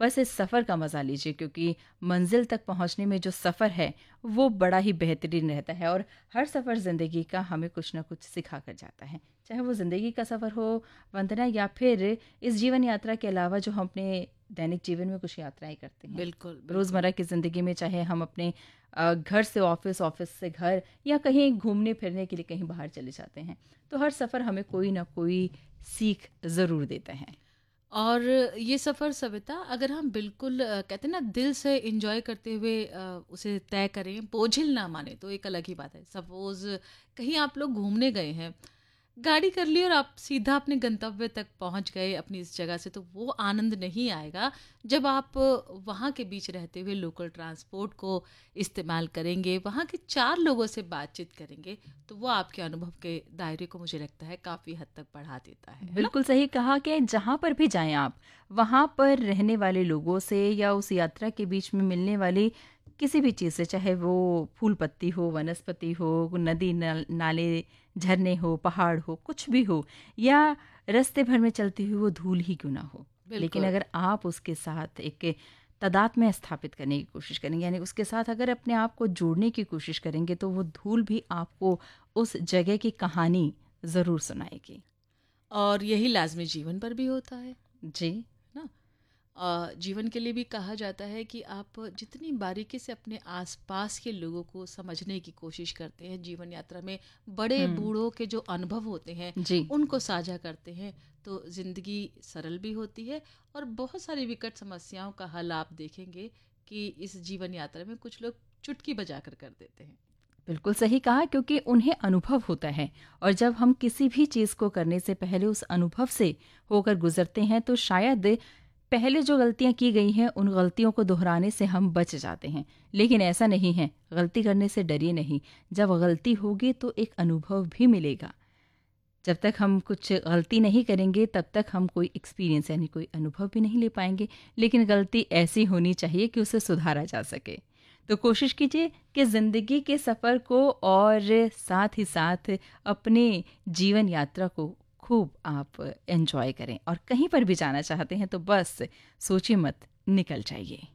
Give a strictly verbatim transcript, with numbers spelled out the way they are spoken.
बस इस सफ़र का मज़ा लीजिए, क्योंकि मंजिल तक पहुंचने में जो सफ़र है वो बड़ा ही बेहतरीन रहता है। और हर सफ़र ज़िंदगी का हमें कुछ ना कुछ सिखा कर जाता है, चाहे वो ज़िंदगी का सफ़र हो वंदना, या फिर इस जीवन यात्रा के अलावा जो हम अपने दैनिक जीवन में कुछ यात्राएं करते हैं बिल्कुल, बिल्कुल। रोज़मर्रा की ज़िंदगी में, चाहे हम अपने अ, घर से ऑफिस, ऑफिस से घर, या कहीं घूमने फिरने के लिए कहीं बाहर चले जाते हैं, तो हर सफ़र हमें कोई ना कोई सीख ज़रूर देता है। और ये सफ़र सविता, अगर हम बिल्कुल अ, कहते हैं ना दिल से एंजॉय करते हुए अ, उसे तय करें, बोझिल ना माने, तो एक अलग ही बात है। सपोज़ कहीं आप लोग घूमने गए हैं, गाड़ी कर ली और आप सीधा अपने गंतव्य तक पहुंच गए अपनी इस जगह से, तो वो आनंद नहीं आएगा जब आप वहाँ के बीच रहते हुए लोकल ट्रांसपोर्ट को इस्तेमाल करेंगे, वहाँ के चार लोगों से बातचीत करेंगे, तो वो आपके अनुभव के दायरे को मुझे लगता है काफ़ी हद तक बढ़ा देता है है ना? बिल्कुल सही कहा कि जहाँ पर भी जाएं आप, वहाँ पर रहने वाले लोगों से या उस यात्रा के बीच में मिलने वाली किसी भी चीज़ से, चाहे वो फूल पत्ती हो, वनस्पति हो, नदी नल, नाले, झरने हो, पहाड़ हो, कुछ भी हो, या रास्ते भर में चलती हुई वो धूल ही क्यों ना हो, लेकिन बिल्कुल। अगर आप उसके साथ एक तादात्म्य स्थापित करने की कोशिश करेंगे, यानी उसके साथ अगर अपने आप को जोड़ने की कोशिश करेंगे, तो वो धूल भी आपको उस जगह की कहानी ज़रूर सुनाएगी। और यही लाज़मी जीवन पर भी होता है, जी। ना? अ, जीवन के लिए भी कहा जाता है कि आप जितनी बारीकी से अपने आसपास के लोगों को समझने की कोशिश करते हैं, जीवन यात्रा में बड़े हुँ। बूढ़ों के जो अनुभव होते हैं जी। उनको साझा करते हैं, तो ज़िंदगी सरल भी होती है और बहुत सारी विकट समस्याओं का हल आप देखेंगे कि इस जीवन यात्रा में कुछ लोग चुटकी बजाकर कर देते हैं। बिल्कुल सही कहा, क्योंकि उन्हें अनुभव होता है, और जब हम किसी भी चीज़ को करने से पहले उस अनुभव से होकर गुज़रते हैं, तो शायद पहले जो गलतियाँ की गई हैं, उन गलतियों को दोहराने से हम बच जाते हैं। लेकिन ऐसा नहीं है, गलती करने से डरिए नहीं। जब गलती होगी तो एक अनुभव भी मिलेगा। जब तक हम कुछ गलती नहीं करेंगे, तब तक हम कोई एक्सपीरियंस यानी कोई अनुभव भी नहीं ले पाएँगे। लेकिन गलती ऐसी होनी चाहिए कि उसे सुधारा जा सके। तो कोशिश कीजिए कि ज़िंदगी के सफ़र को और साथ ही साथ अपने जीवन यात्रा को खूब आप एन्जॉय करें, और कहीं पर भी जाना चाहते हैं तो बस सोचिए मत, निकल जाइए।